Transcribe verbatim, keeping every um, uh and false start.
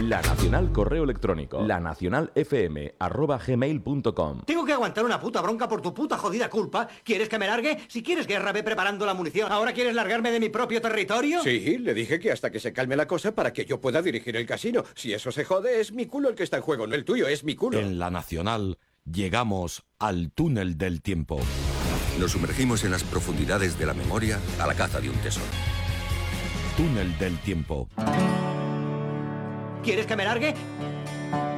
La Nacional correo electrónico, lanacionalfm arroba gmail punto com. Tengo que aguantar una puta bronca por tu puta jodida culpa. ¿Quieres que me largue? Si quieres guerra, ve preparando la munición. ¿Ahora quieres largarme de mi propio territorio? Sí, le dije que hasta que se calme la cosa para que yo pueda dirigir el casino. Si eso se jode, es mi culo el que está en juego, no el tuyo, es mi culo. En La Nacional llegamos al túnel del tiempo. Nos sumergimos en las profundidades de la memoria a la caza de un tesoro. Túnel del tiempo. ¿Quieres que me largue?